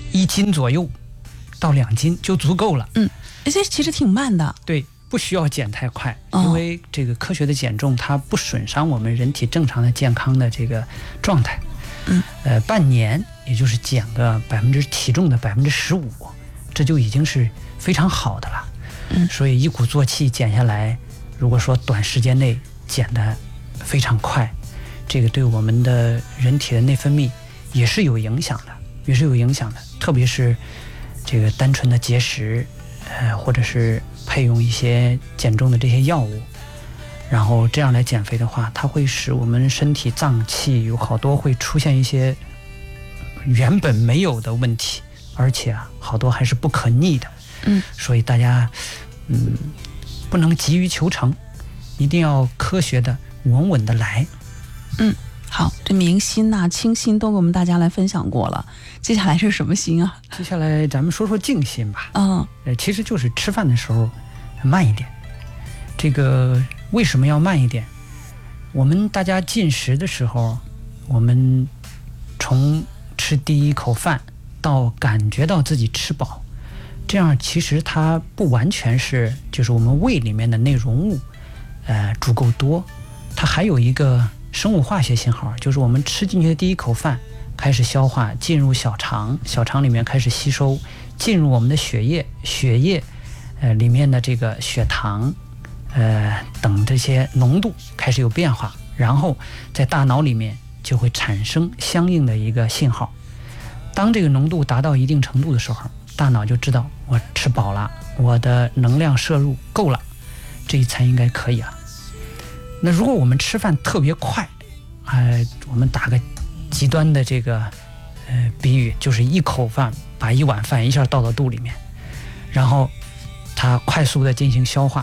1斤左右到2斤就足够了。 这其实挺慢的。 对，不需要减太快，因为这个科学的减重它不损伤我们人体正常的健康的这个状态。半年也就是减个体重的15%，这就已经是非常好的了。所以一鼓作气减下来，如果说短时间内减得非常快，这个对我们的人体的内分泌也是有影响的，特别是这个单纯的节食，或者是配用一些减重的这些药物，然后这样来减肥的话，它会使我们身体脏器有好多会出现一些原本没有的问题，而且好多还是不可逆的。所以大家不能急于求成，一定要科学的稳稳的来。 好，这明心清心都给我们大家来分享过了，接下来是什么心啊？ 接下来咱们说说静心吧。其实就是吃饭的时候慢一点。这个为什么要慢一点？我们大家进食的时候，我们从吃第一口饭到感觉到自己吃饱，这样其实它不完全是就是我们胃里面的内容物足够多，它还有一个生物化学信号，就是我们吃进去的第一口饭开始消化，进入小肠，小肠里面开始吸收，进入我们的血液里面的这个血糖等这些浓度开始有变化，然后在大脑里面就会产生相应的一个信号。当这个浓度达到一定程度的时候，大脑就知道我吃饱了，我的能量摄入够了，这一餐应该可以了。那如果我们吃饭特别快，我们打个极端的这个比喻，就是一口饭把一碗饭一下倒到肚里面，然后它快速的进行消化。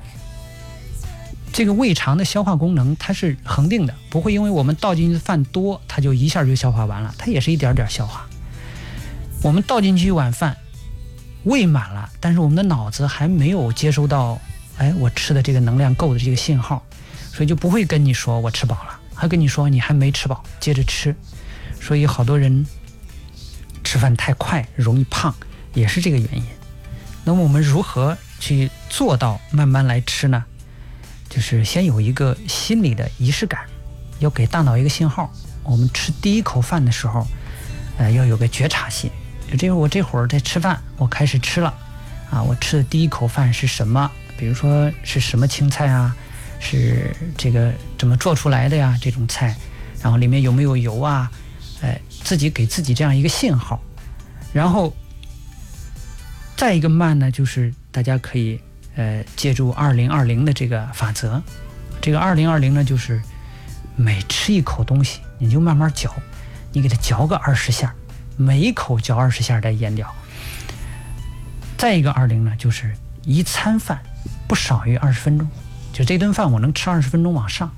这个胃肠的消化功能它是恒定的，不会因为我们倒进去的饭多，它就一下就消化完了，它也是一点点消化。我们倒进去一碗饭，胃满了，但是我们的脑子还没有接收到我吃的这个能量够的这个信号，所以就不会跟你说我吃饱了，还跟你说你还没吃饱，接着吃。所以好多人吃饭太快容易胖，也是这个原因。那么我们如何去做到慢慢来吃呢？就是先有一个心理的仪式感，要给大脑一个信号，我们吃第一口饭的时候要有个觉察心，就我这会儿在吃饭，我开始吃了我吃的第一口饭是什么，比如说是什么青菜啊，是这个怎么做出来的呀，这种菜，然后里面有没有油啊，自己给自己这样一个信号。然后再一个慢呢，就是大家可以借助2020的这个法则。这个2020呢，就是每吃一口东西你就慢慢嚼，你给它嚼个20下，每一口嚼20下再咽掉。再一个20呢，就是一餐饭不少于20分钟，就这顿饭我能吃20分钟往上。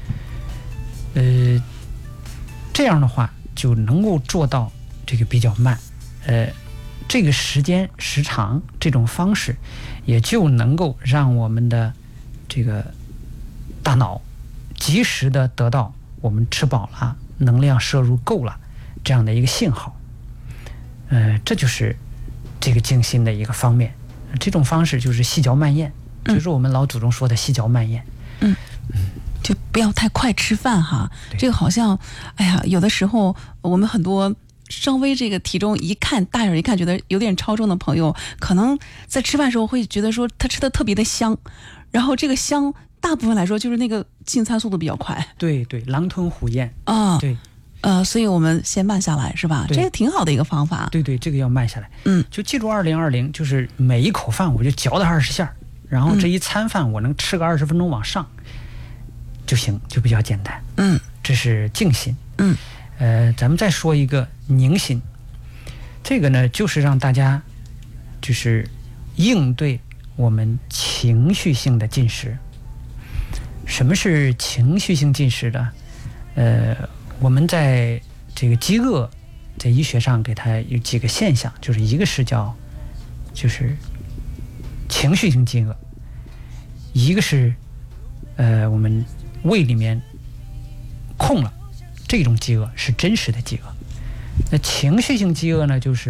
这样的话就能够做到这个比较慢，这个时间时长这种方式也就能够让我们的这个大脑及时的得到我们吃饱了，能量摄入够了这样的一个信号。这就是这个静心的一个方面。这种方式就是细嚼慢咽，就是我们老祖宗说的细嚼慢咽。 就不要太快吃饭哈。这个好像有的时候我们很多稍微这个体重大眼一看觉得有点超重的朋友，可能在吃饭的时候会觉得说他吃的特别的香，然后这个香大部分来说就是那个进餐速度比较快。 对，狼吞虎咽对。 所以我们先慢下来是吧？这个挺好的一个方法。 对，这个要慢下来。就记住2020，就是每一口饭我就嚼到20下，然后这一餐饭我能吃个20分钟往上就行，就比较简单。这是静心。咱们再说一个宁心。这个呢，就是让大家就是应对我们情绪性的进食。什么是情绪性进食的？我们在这个饥饿在医学上给它有几个现象，就是一个是就是情绪性饥饿，一个是我们胃里面空了，这种饥饿是真实的饥饿。那情绪性饥饿呢，就是